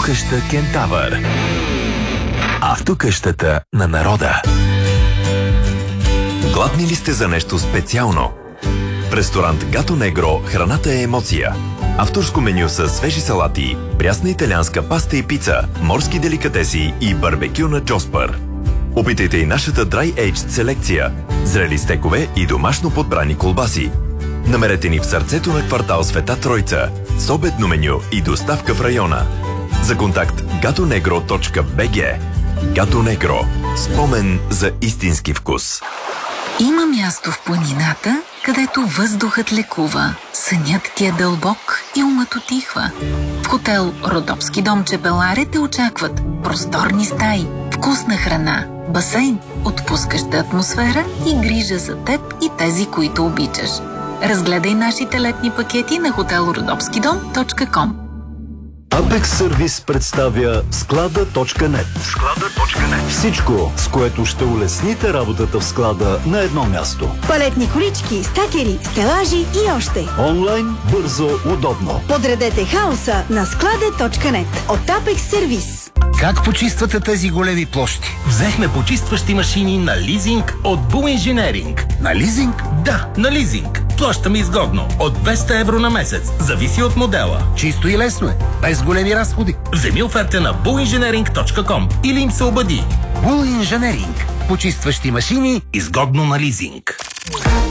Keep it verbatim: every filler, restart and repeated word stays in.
Автокъща Кентавър. Автокъщата на народа. Гладни ли сте за нещо специално? В ресторант Гато Негро храната е емоция. Авторско меню с свежи салати, прясна италианска паста и пица, морски деликатеси и барбекю на Джоспър. Опитайте и нашата Dry Aged селекция, зрели стекове и домашно подбрани колбаси. Намерете ни в сърцето на квартал Света Тройца, с обедно меню и доставка в района. За контакт гато негро точка би джи. Гато Негро. Спомен за истински вкус. Има място в планината, където въздухът лекува, сънят ти е дълбок и умът утихва. В хотел Родопски дом Чепеларе те очакват просторни стаи, вкусна храна, басейн, отпускаща атмосфера и грижа за теб и тези, които обичаш. Разгледай нашите летни пакети на хотел родопски дом точка ком. Apex Service представя склада точка нет. Склада точка нет. Всичко, с което ще улесните работата в склада на едно място. Палетни колички, стакери, стелажи и още. Онлайн, бързо, удобно. Подредете хаоса на склада точка нет от Apex Service. Как почиствате тези големи площи? Взехме почистващи машини на лизинг от Bull Engineering. На лизинг? Да, на лизинг. Плащаме изгодно. От двеста евро на месец. Зависи от модела. Чисто и лесно е. Без големи разходи. Вземи оферта на bull engineering точка ком или им се обади. Bull Engineering. Почистващи машини изгодно на лизинг.